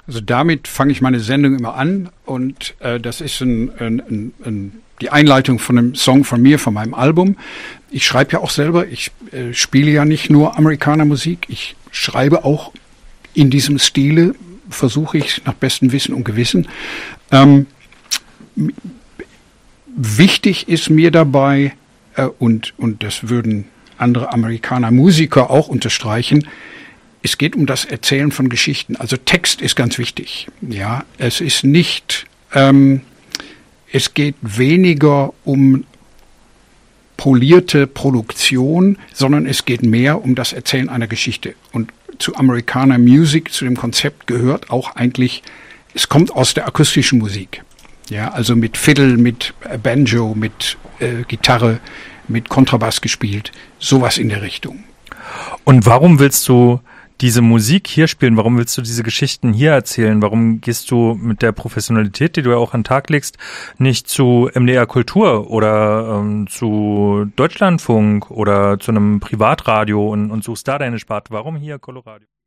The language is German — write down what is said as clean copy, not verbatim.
Also damit fange ich meine Sendung immer an und das ist die Einleitung von einem Song von mir, von meinem Album. Ich schreibe ja auch selber, ich spiele ja nicht nur Amerikanermusik, ich schreibe auch in diesem Stile, versuche ich nach bestem Wissen und Gewissen. Wichtig ist mir dabei, und das würden andere Amerikaner-Musiker auch unterstreichen, es geht um das Erzählen von Geschichten. Also Text ist ganz wichtig. Ja, es ist nicht, es geht weniger um polierte Produktion, sondern es geht mehr um das Erzählen einer Geschichte. Und zu Americana Music, zu dem Konzept gehört auch eigentlich, es kommt aus der akustischen Musik. Ja, also mit Fiddle, mit Banjo, mit Gitarre, mit Kontrabass gespielt. Sowas in der Richtung. Und warum willst du diese Musik hier spielen? Warum willst du diese Geschichten hier erzählen? Warum gehst du mit der Professionalität, die du ja auch an den Tag legst, nicht zu MDR Kultur oder zu Deutschlandfunk oder zu einem Privatradio und suchst da deine Sparte? Warum hier Coloradio?